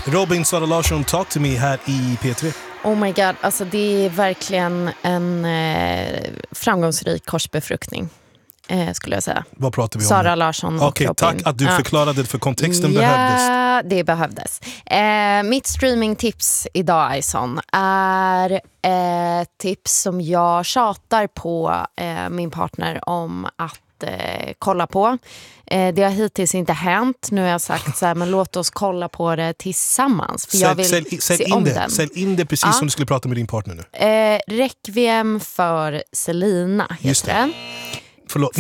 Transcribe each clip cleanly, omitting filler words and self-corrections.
Robin Sara Larsson, Talk to me här i P3. Oh my god, alltså det är verkligen en framgångsrik korsbefruktning. Skulle jag säga. Vad pratar vi om? Sara Larsson och Okej, Robin. tack att du förklarade, för kontexten behövdes. Ja, det behövdes. Mitt streamingtips idag, Ison, är tips som jag tjatar på min partner om att kolla på. Det har hittills inte hänt. Nu har jag sagt så här, men låt oss kolla på det tillsammans. För jag vill se om den. Sälj in det precis som du skulle prata med din partner nu. Requiem för Selina heter den. Förlåt.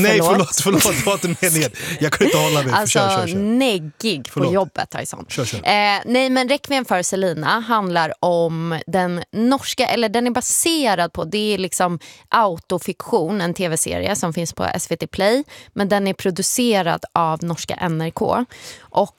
Vad är meningen? Jag kan inte hålla mig. Alltså kör. neggig på jobbet, Tyson. Kör. Nej, men Requiem för Selina handlar om den norska, eller den är baserad på, det är liksom autofiktion, en tv-serie som finns på SVT Play, men den är producerad av norska NRK. Och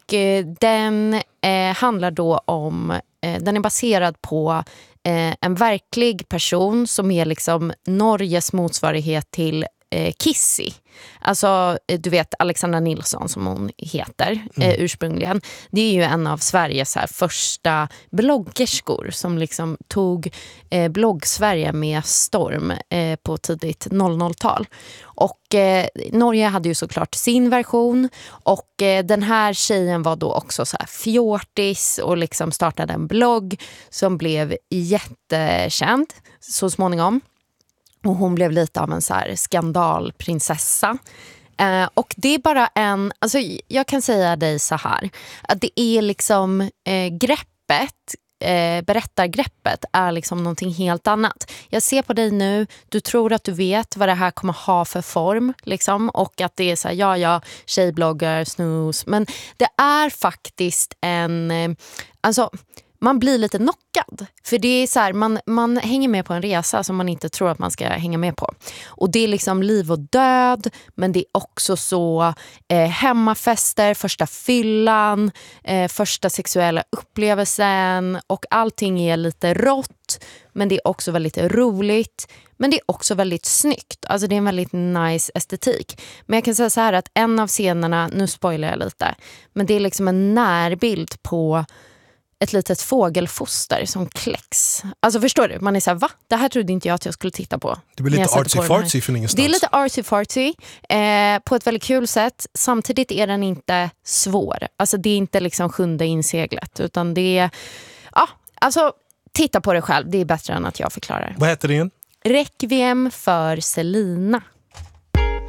den handlar då om, den är baserad på en verklig person som är liksom Norges motsvarighet till Kissy. Alltså, du vet Alexandra Nilsson som hon heter ursprungligen. Det är ju en av Sveriges här första bloggerskor som liksom tog blogg-Sverige med storm på tidigt 00-tal. Och Norge hade ju såklart sin version, och den här tjejen var då också så här fjortis och liksom startade en blogg som blev jättekänd så småningom. Och hon blev lite av en så här skandalprinsessa. Och det är bara en... Alltså jag kan säga dig så här. Att det är liksom greppet, berättargreppet är liksom någonting helt annat. Jag ser på dig nu, du tror att du vet vad det här kommer ha för form. Liksom, och att det är så här, ja, tjejbloggar, snus. Men det är faktiskt en... Alltså... Man blir lite knockad. För det är så här, man hänger med på en resa som man inte tror att man ska hänga med på. Och det är liksom liv och död, men det är också så hemmafester, första fyllan, första sexuella upplevelsen, och allting är lite rått, men det är också väldigt roligt. Men det är också väldigt snyggt. Alltså det är en väldigt nice estetik. Men jag kan säga så här att en av scenerna, nu spoilar jag lite, men det är liksom en närbild på ett litet fågelfoster som kläcks. Alltså förstår du? Man är så här, va? Det här trodde inte jag att jag skulle titta på. Det blir lite artsy-fartsy för ingenstans. Det är lite artsy-fartsy på ett väldigt kul sätt. Samtidigt är den inte svår. Alltså det är inte liksom sjunde inseglet. Utan det är... Ja, alltså titta på det själv. Det är bättre än att jag förklarar. Vad heter det igen? Requiem för Selina.